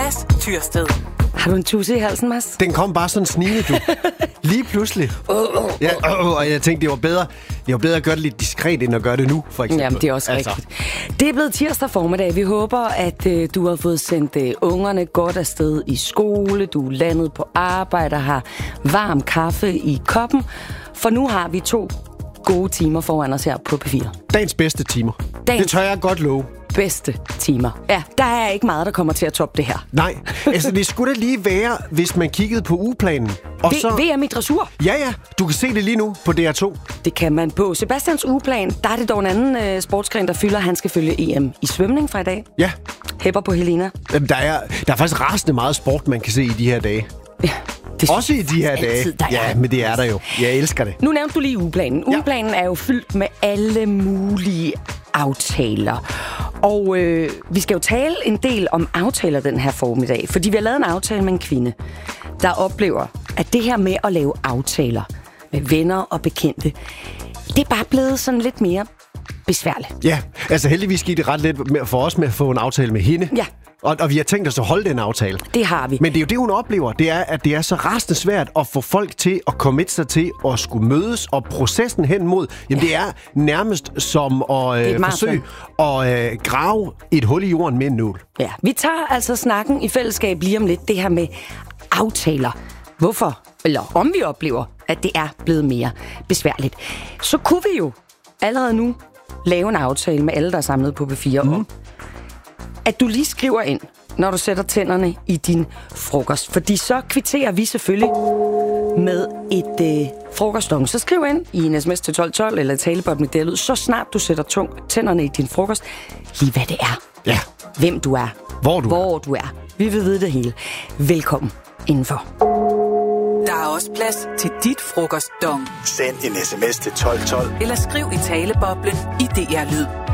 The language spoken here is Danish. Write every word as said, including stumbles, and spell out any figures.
Mads Tyrsted. Har du en tusse i halsen, Mads? Den kom bare sådan snigende, du. Lige pludselig. Uh, uh, uh. Ja, uh, uh, og jeg tænkte, det var bedre, det var bedre at gøre det lidt diskret, end at gøre det nu, for eksempel. Jamen, det er også altså. rigtigt. Det er blevet tirsdag formiddag. Vi håber, at øh, du har fået sendt øh, ungerne godt afsted i skole. Du er landet på arbejde og har varm kaffe i koppen. For nu har vi to gode timer foran os her på P fire. Dagens bedste timer. Dagens Det tør jeg godt love. bedste timer. Ja, der er ikke meget, der kommer til at toppe det her. Nej, altså det skulle da lige være, hvis man kiggede på ugeplanen. Og V- så... V M i dressur. Ja, ja, du kan se det lige nu på D R to. Det kan man på Sebastians ugeplan. Der er det dog en anden øh, sportsgren, der fylder. Han skal følge E M i svømning fra i dag. Ja, Hæpper på Helena. Jamen, der er, der er faktisk rasende meget sport, man kan se i de her dage. Ja, det Også i de her altid, dage. der Ja, er. men det er der jo. Jeg elsker det. Nu nævnte du lige ugeplanen. Ja. Ugeplanen er jo fyldt med alle mulige aftaler. Og øh, vi skal jo tale en del om aftaler den her formiddag, fordi vi har lavet en aftale med en kvinde, der oplever, at det her med at lave aftaler med venner og bekendte, det er bare blevet sådan lidt mere besværligt. Ja, altså heldigvis gik det ret let med, for os med at få en aftale med hende. Ja. Og, og vi har tænkt os at holde den aftale. Det har vi. Men det er jo det, hun oplever. Det er, at det er så rasende svært at få folk til at komme sig til at skulle mødes. Og processen hen mod, jamen ja. det er nærmest som at øh, forsøge at øh, grave et hul i jorden med en nål. Ja, vi tager altså snakken i fællesskab lige om lidt. Det her med aftaler. Hvorfor, eller om vi oplever, at det er blevet mere besværligt. Så kunne vi jo allerede nu lave en aftale med alle, der er samlet på P fire mm. om, at du lige skriver ind, når du sætter tænderne i din frokost. Fordi så kvitterer vi selvfølgelig med et øh, frokostdong. Så skriv ind i en sms til tolv tolv eller talebot med det, så snart du sætter tung, tænderne i din frokost, lige hvad det er. Ja. Hvem du er. Hvor du Hvor du er. Vi vil vide det hele. Velkommen indenfor. Der er også plads til dit frokostdong. Send en sms til tolv tolv. Eller skriv i taleboblen i D R Lyd.